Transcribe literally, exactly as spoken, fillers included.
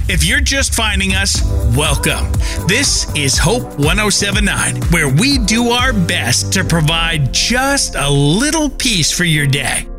If you're just finding us, welcome. This is Hope one oh seven point nine, where we do our best to provide just a little peace for your day.